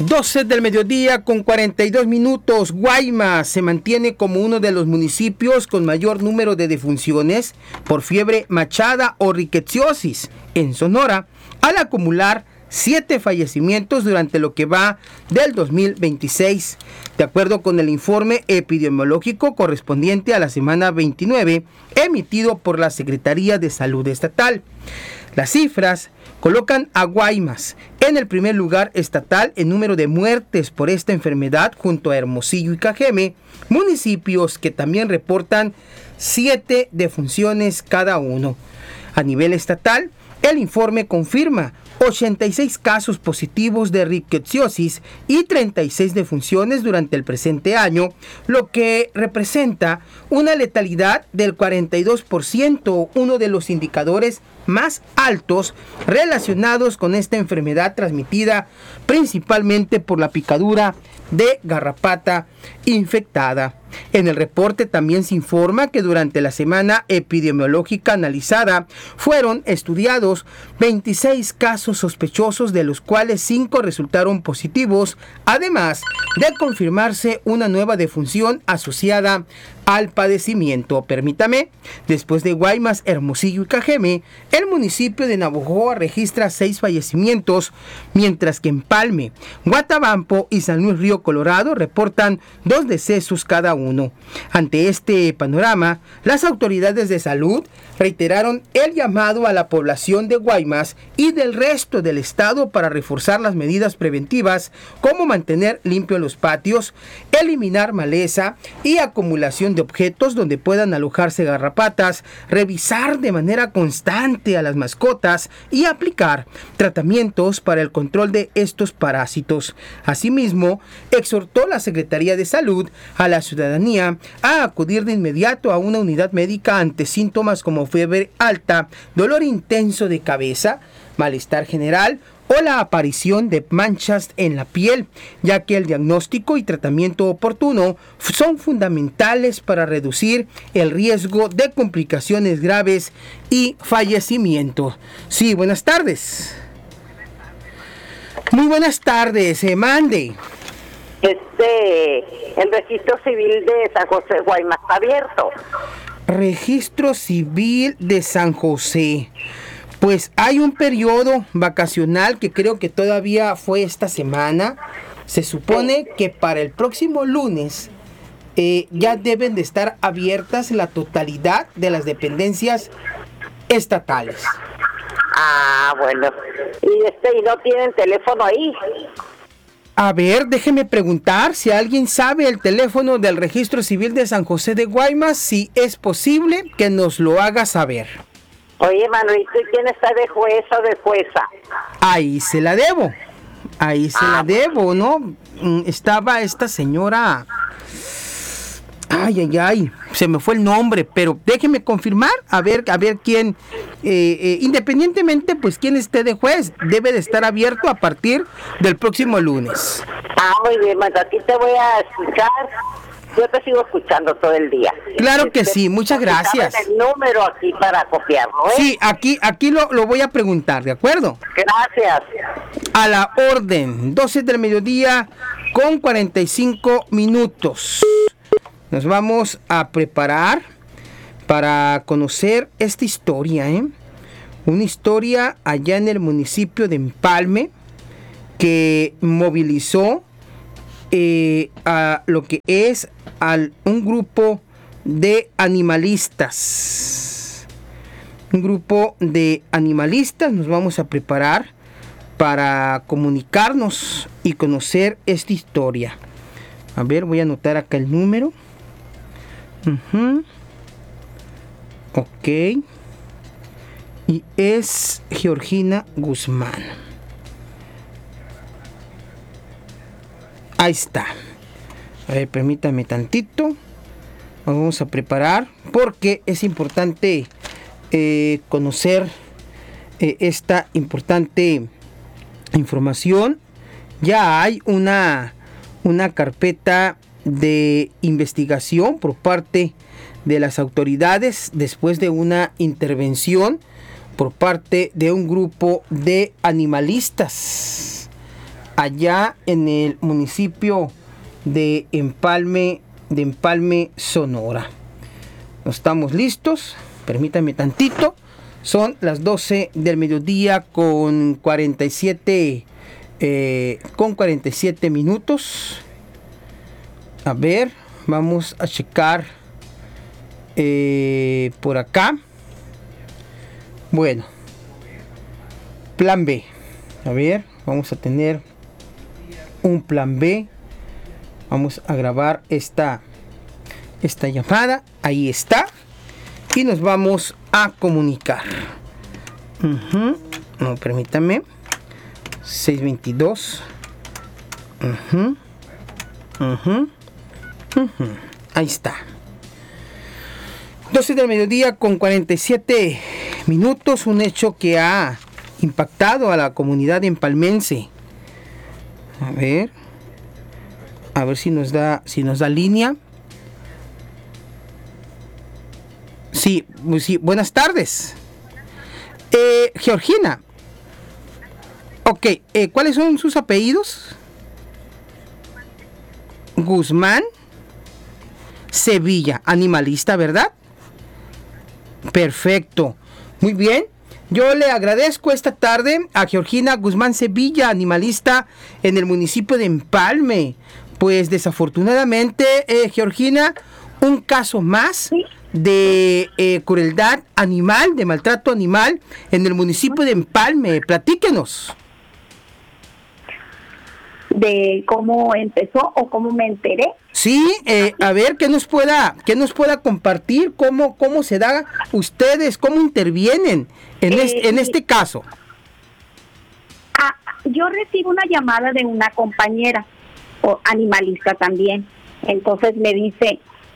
12 del mediodía con 42 minutos. Guaymas se mantiene como uno de los municipios con mayor número de defunciones por fiebre machada o riqueciosis en Sonora, al acumular 7 fallecimientos durante lo que va del 2026, de acuerdo con el informe epidemiológico correspondiente a la semana 29, emitido por la Secretaría de Salud Estatal. Las cifras colocan a Guaymas en el primer lugar estatal en número de muertes por esta enfermedad, junto a Hermosillo y Cajeme, municipios que también reportan 7 defunciones cada uno. A nivel estatal, el informe confirma 86 casos positivos de riqueciosis y 36 defunciones durante el presente año, lo que representa una letalidad del 42%, uno de los indicadores más altos relacionados con esta enfermedad transmitida principalmente por la picadura de garrapata infectada. En el reporte también se informa que durante la semana epidemiológica analizada fueron estudiados 26 casos sospechosos, de los cuales 5 resultaron positivos, además de confirmarse una nueva defunción asociada al padecimiento. Permítame, después de Guaymas, Hermosillo y Cajeme, el municipio de Navojoa registra 6 fallecimientos, mientras que Empalme, Guatabampo y San Luis Río Colorado reportan 2 decesos cada uno. Ante este panorama, las autoridades de salud reiteraron el llamado a la población de Guaymas y del resto del estado para reforzar las medidas preventivas, como mantener limpios los patios, eliminar maleza y acumulación de objetos donde puedan alojarse garrapatas, revisar de manera constante a las mascotas y aplicar tratamientos para el control de estos parásitos. Asimismo, exhortó la Secretaría de Salud a la ciudadanía a acudir de inmediato a una unidad médica ante síntomas como fiebre alta, dolor intenso de cabeza, malestar general o la aparición de manchas en la piel, ya que el diagnóstico y tratamiento oportuno son fundamentales para reducir el riesgo de complicaciones graves y fallecimiento. Sí, buenas tardes. Muy buenas tardes, mande. El registro civil de San José Guaymas está abierto. Registro civil de San José. Pues hay un periodo vacacional que creo que todavía fue esta semana. Se supone que para el próximo lunes ya deben de estar abiertas la totalidad de las dependencias estatales. Ah, bueno. ¿Y no tienen teléfono ahí? A ver, déjeme preguntar si alguien sabe el teléfono del Registro Civil de San José de Guaymas, si es posible que nos lo haga saber. Oye, Manuelito, ¿y quién está de juez o de jueza? Ahí se la debo, la debo, ¿no? Estaba esta señora... Ay, se me fue el nombre, pero déjeme confirmar, a ver quién, independientemente, pues quién esté de juez, debe de estar abierto a partir del próximo lunes. Muy bien, aquí te voy a escuchar. Yo te sigo escuchando todo el día. Claro que sí, muchas gracias. El número aquí para copiarlo, ¿eh? Sí, aquí lo voy a preguntar, ¿de acuerdo? Gracias. A la orden, 12 del mediodía con 45 minutos. Nos vamos a preparar para conocer esta historia, Una historia allá en el municipio de Empalme que movilizó a lo que es un grupo de animalistas. Nos vamos a preparar para comunicarnos y conocer esta historia. A ver, voy a anotar acá el número. Ok. Y es Georgina Guzmán. Ahí está. A ver, permítame tantito. Vamos a preparar porque es importante conocer esta importante información. Ya hay una carpeta de investigación por parte de las autoridades después de una intervención por parte de un grupo de animalistas allá en el municipio de Empalme, Sonora. Estamos listos, permítanme tantito. Son las 12 del mediodía con 47 minutos. A ver, vamos a checar por acá. Bueno, plan B. A ver, vamos a tener un plan B. Vamos a grabar esta llamada. Ahí está. Y nos vamos a comunicar. No, permítame. 622. Ahí está. 12 del mediodía con 47 minutos. Un hecho que ha impactado a la comunidad empalmense. A ver si nos da línea. Sí, buenas tardes. Georgina. Ok, ¿cuáles son sus apellidos? Guzmán Sevilla, animalista, ¿verdad? Perfecto. Muy bien. Yo le agradezco esta tarde a Georgina Guzmán Sevilla, animalista en el municipio de Empalme. Pues desafortunadamente, Georgina, un caso más de crueldad animal, de maltrato animal en el municipio de Empalme. Platíquenos. ¿De cómo empezó o cómo me enteré? Sí, a ver, que nos pueda compartir cómo se da ustedes, cómo intervienen en este caso. Yo recibo una llamada de una compañera, o animalista también. Entonces me dice,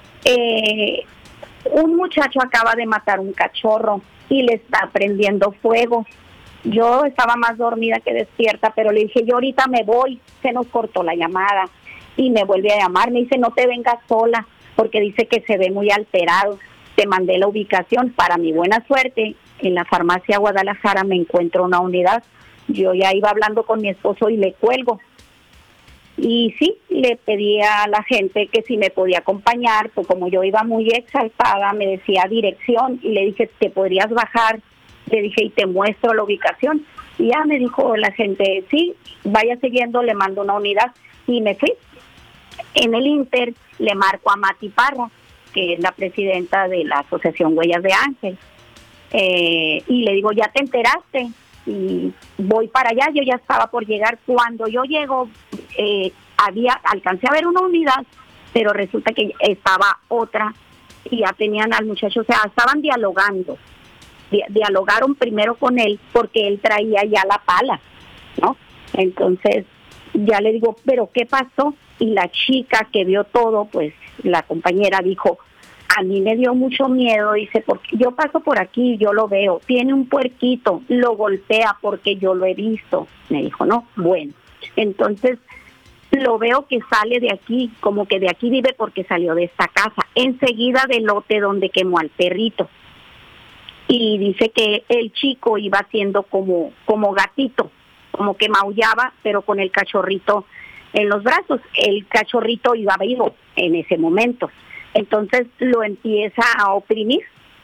un muchacho acaba de matar un cachorro y le está prendiendo fuego. Yo estaba más dormida que despierta, pero le dije, yo ahorita me voy. Se nos cortó la llamada y me vuelve a llamar. Me dice, no te vengas sola, porque dice que se ve muy alterado. Te mandé la ubicación. Para mi buena suerte, en la farmacia Guadalajara me encuentro una unidad. Yo ya iba hablando con mi esposo y le cuelgo. Y sí, le pedí a la gente que si me podía acompañar, pues como yo iba muy exaltada, me decía dirección y le dije, ¿te podrías bajar? Le dije, y te muestro la ubicación. Y ya me dijo la gente, sí, vaya siguiendo, le mando una unidad. Y me fui. En el Inter le marco a Mati Parra, que es la presidenta de la Asociación Huellas de Ángel. Y le digo, ¿ya te enteraste? Y voy para allá, yo ya estaba por llegar. Cuando yo llego, alcancé a ver una unidad, pero resulta que estaba otra y ya tenían al muchacho, o sea, estaban dialogando. Dialogaron primero con él porque él traía ya la pala, ¿no? Entonces ya le digo, ¿pero qué pasó? Y la chica que vio todo, pues la compañera dijo, a mí me dio mucho miedo, dice, porque yo paso por aquí, yo lo veo, tiene un puerquito, lo golpea porque yo lo he visto. Me dijo, no, bueno, entonces lo veo que sale de aquí, como que de aquí vive porque salió de esta casa, enseguida del lote donde quemó al perrito. Y dice que el chico iba haciendo como gatito, como que maullaba, pero con el cachorrito en los brazos. El cachorrito iba vivo en ese momento. Entonces lo empieza a oprimir.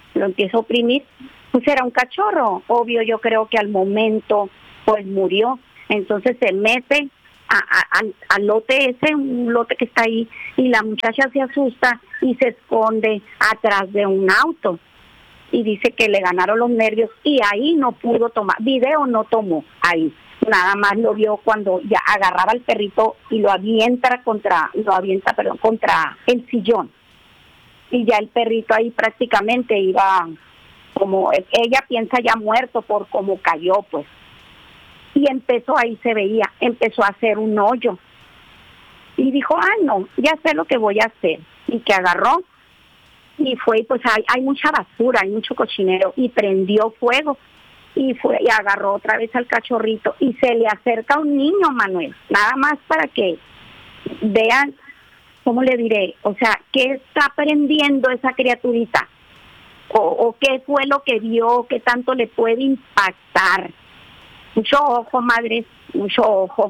Pues era un cachorro, obvio, yo creo que al momento pues murió. Entonces se mete al lote ese, un lote que está ahí, y la muchacha se asusta y se esconde atrás de un auto. Y dice que le ganaron los nervios y ahí no pudo tomar, video no tomó ahí, nada más lo vio cuando ya agarraba al perrito y lo avienta contra el sillón. Y ya el perrito ahí prácticamente iba, como ella piensa ya muerto por cómo cayó, pues. Y empezó, ahí se veía, empezó a hacer un hoyo. Y dijo, no, ya sé lo que voy a hacer. Y que agarró y fue, pues hay mucha basura, hay mucho cochinero, y prendió fuego y fue y agarró otra vez al cachorrito y se le acerca un niño, Manuel, nada más para que vean, ¿cómo le diré? O sea, ¿qué está aprendiendo esa criaturita? O qué fue lo que vio, qué tanto le puede impactar. Mucho ojo, madres, mucho ojo.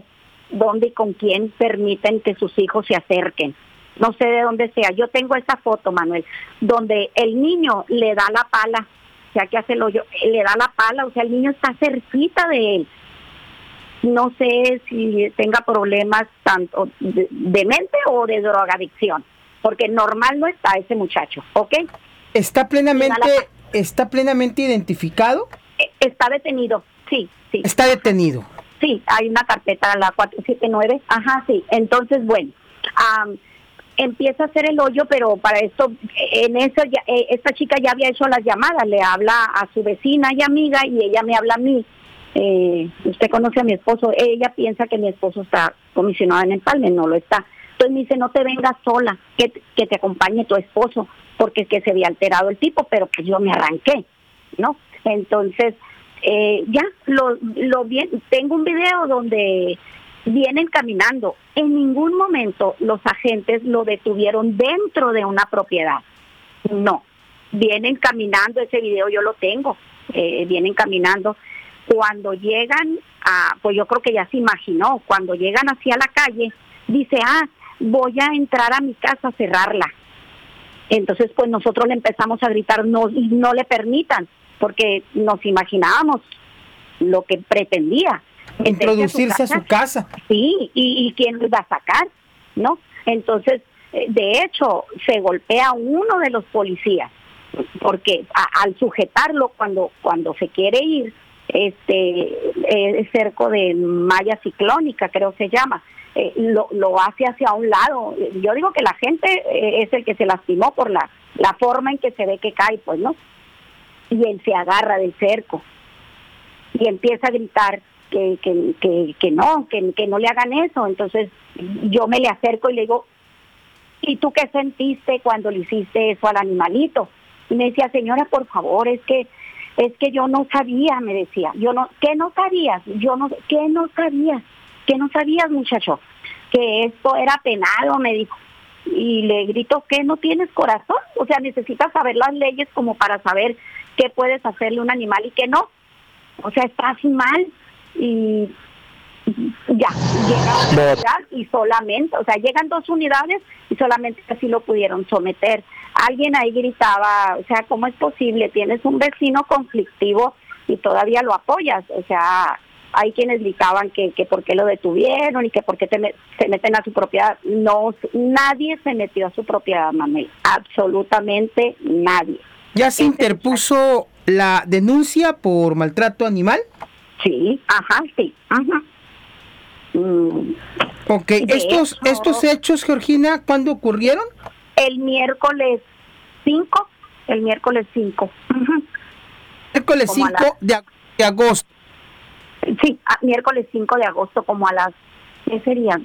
dónde y con quién permiten que sus hijos se acerquen. No sé de dónde sea. Yo tengo esa foto, Manuel, donde el niño le da la pala, ya que hace el hoyo, le da la pala, o sea, el niño está cerquita de él. No sé si tenga problemas tanto de mente o de drogadicción, porque normal no está ese muchacho, ¿ok? ¿Está plenamente identificado? Está detenido, sí. Está detenido. Sí, hay una carpeta, la 479, ajá, sí. Entonces, bueno, empieza a hacer el hoyo, pero para esto, en eso, esta chica ya había hecho las llamadas, le habla a su vecina y amiga, y ella me habla a mí. Usted conoce a mi esposo, ella piensa que mi esposo está comisionado en Empalme, no lo está. Entonces me dice, no te vengas sola, que te acompañe tu esposo, porque es que se había alterado el tipo, pero pues yo me arranqué, ¿no? Entonces, ya, tengo un video donde vienen caminando. En ningún momento los agentes lo detuvieron dentro de una propiedad. No, vienen caminando, ese video yo lo tengo, vienen caminando. Cuando llegan pues yo creo que ya se imaginó, cuando llegan hacia la calle, dice, voy a entrar a mi casa a cerrarla. Entonces, pues nosotros le empezamos a gritar, no le permitan, porque nos imaginábamos lo que pretendía. Introducirse a su casa. Sí, y quién lo iba a sacar, ¿no? Entonces, de hecho, se golpea a uno de los policías, porque al sujetarlo cuando se quiere ir, cerco de malla ciclónica, creo se llama, lo hace hacia un lado. Yo digo que la gente es el que se lastimó por la forma en que se ve que cae, pues, ¿no? Y él se agarra del cerco y empieza a gritar que no le hagan eso. Entonces yo me le acerco y le digo, ¿y tú qué sentiste cuando le hiciste eso al animalito? Y me decía, señora, por favor, es que yo no sabía, me decía. ¿Qué no sabías? ¿Qué no sabías? ¿Qué no sabías, muchacho? Que esto era penado, me dijo. Y le grito, ¿qué no tienes corazón? O sea, necesitas saber las leyes como para saber qué puedes hacerle a un animal y qué no. O sea, estás mal. Y ya, llega una unidad y solamente, o sea, llegan 2 unidades y solamente así lo pudieron someter. Alguien ahí gritaba, o sea, ¿cómo es posible? Tienes un vecino conflictivo y todavía lo apoyas. O sea, hay quienes gritaban que por qué lo detuvieron y que por qué se meten a su propiedad. No, nadie se metió a su propiedad, Manuel, absolutamente nadie. ¿Ya se interpuso la denuncia por maltrato animal? Sí, sí, ajá. Ok, estos hechos, Georgina, ¿cuándo ocurrieron? El miércoles 5. Miércoles 5 de agosto. Sí, miércoles 5 de agosto, como a las, ¿qué serían?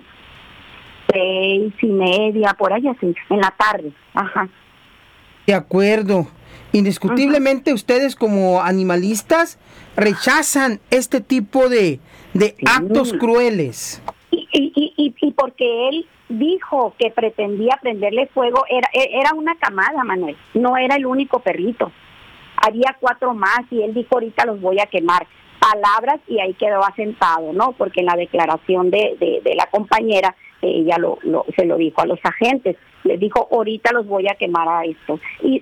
6:30, por allá, así, en la tarde, ajá. De acuerdo. Indiscutiblemente ustedes como animalistas rechazan este tipo de actos crueles. Y porque él dijo que pretendía prenderle fuego, era una camada, Manuel, no era el único perrito. Había 4 más y él dijo, ahorita los voy a quemar. Palabras, y ahí quedó asentado, ¿no? Porque en la declaración de la compañera, ella se lo dijo a los agentes, les dijo, ahorita los voy a quemar a esto.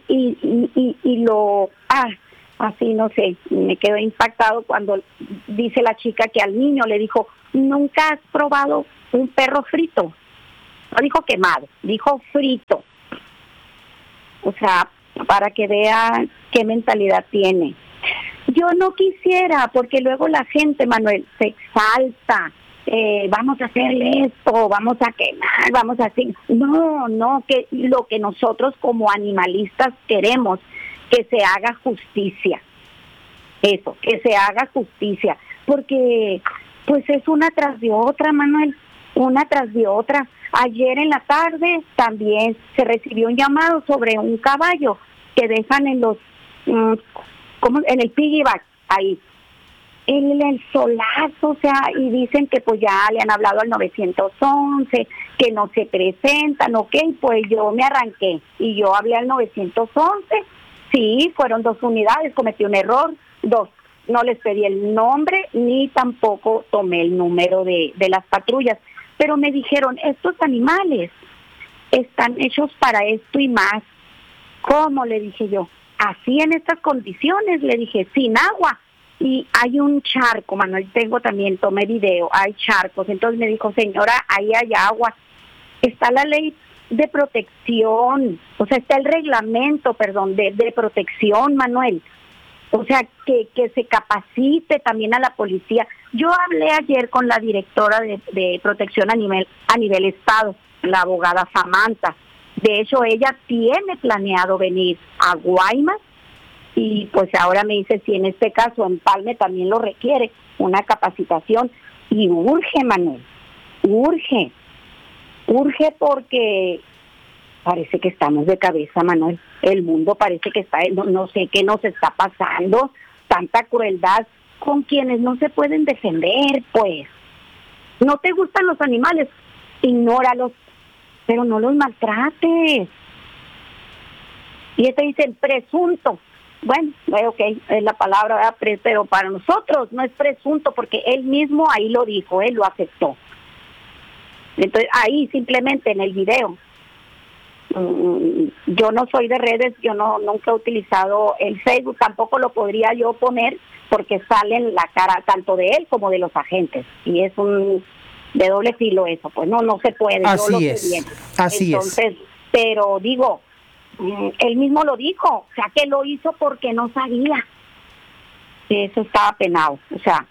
Así no sé, me quedé impactado cuando dice la chica que al niño le dijo, ¿nunca has probado un perro frito? No dijo quemado, dijo frito. O sea, para que vea qué mentalidad tiene. Yo no quisiera, porque luego la gente, Manuel, se exalta. Vamos a hacerle esto, vamos a quemar, vamos a hacer... No, que lo que nosotros como animalistas queremos, que se haga justicia. Eso, que se haga justicia. Porque, pues es una tras de otra, Manuel, una tras de otra. Ayer en la tarde también se recibió un llamado sobre un caballo que dejan en los... en el piggyback, ahí. En el solazo, o sea, y dicen que pues ya le han hablado al 911, que no se presentan, ok, pues yo me arranqué y yo hablé al 911, sí, fueron 2 unidades, cometí un error, 2, no les pedí el nombre ni tampoco tomé el número de las patrullas. Pero me dijeron, estos animales están hechos para esto y más. ¿Cómo? Le dije yo. Así en estas condiciones, le dije, sin agua. Y hay un charco, Manuel, tomé video, hay charcos. Entonces me dijo, señora, ahí hay agua. Está la ley de protección, o sea, está el reglamento, de protección, Manuel. O sea, que se capacite también a la policía. Yo hablé ayer con la directora de protección a nivel estado, la abogada Samantha. De hecho, ella tiene planeado venir a Guaymas y pues ahora me dice si en este caso Empalme también lo requiere, una capacitación. Y urge, Manuel, urge porque parece que estamos de cabeza, Manuel. El mundo parece que está, no sé qué nos está pasando, tanta crueldad con quienes no se pueden defender, pues. No te gustan los animales, ignóralos, pero no los maltrates. Y este dice el presunto. Bueno, ok, es la palabra, ¿verdad? Pero para nosotros no es presunto porque él mismo ahí lo dijo, él lo aceptó. Entonces ahí simplemente en el video, yo no soy de redes, yo nunca he utilizado el Facebook, tampoco lo podría yo poner porque salen la cara tanto de él como de los agentes y es de doble filo eso, pues no se puede. Así yo lo es, sé bien. así Entonces, es. Pero digo, él mismo lo dijo, o sea que lo hizo porque no sabía que eso estaba penado, o sea.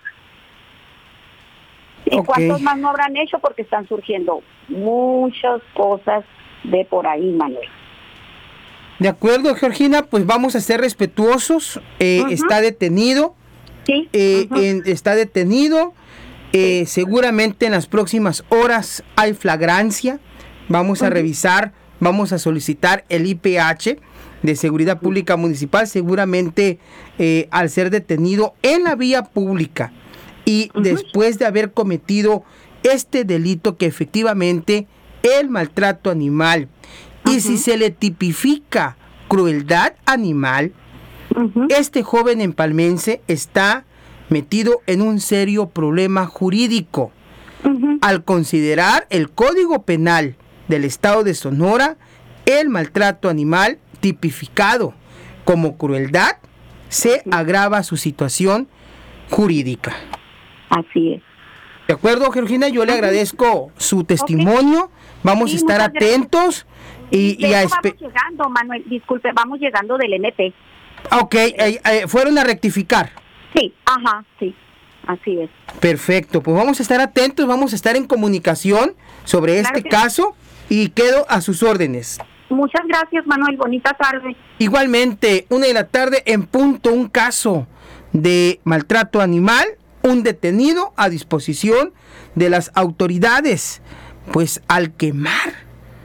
¿Y cuántos más no habrán hecho? Porque están surgiendo muchas cosas de por ahí, Manuel. De acuerdo, Georgina, pues vamos a ser respetuosos. Está detenido. Sí. Está detenido. Seguramente en las próximas horas hay flagrancia. Vamos a revisar, vamos a solicitar el IPH de Seguridad Pública Municipal, seguramente al ser detenido en la vía pública. Y después de haber cometido este delito que efectivamente el maltrato animal, y si se le tipifica crueldad animal, este joven empalmense está metido en un serio problema jurídico. Al considerar el Código Penal del Estado de Sonora, el maltrato animal tipificado como crueldad, se agrava su situación jurídica. Así es. De acuerdo, Georgina, yo le agradezco su testimonio. Vamos a estar atentos y vamos llegando, Manuel, disculpe, vamos llegando del MP. Ok, fueron a rectificar. Sí, sí, así es. Perfecto, pues vamos a estar atentos, vamos a estar en comunicación sobre este caso y quedo a sus órdenes. Muchas gracias, Manuel, bonita tarde. Igualmente, 1:00 p.m. en punto, un caso de maltrato animal, un detenido a disposición de las autoridades, pues al quemar,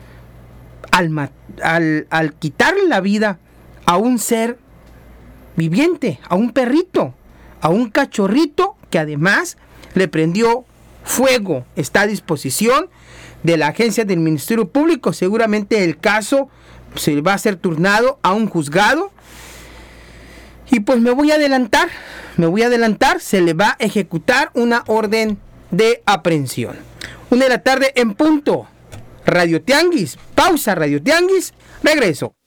al quitarle la vida a un ser viviente, a un perrito, a un cachorrito que además le prendió fuego, está a disposición de la agencia del Ministerio Público. Seguramente el caso se va a ser turnado a un juzgado. Y pues me voy a adelantar, se le va a ejecutar una orden de aprehensión. 1:00 p.m. en punto. Radio Tianguis, pausa Radio Tianguis, regreso.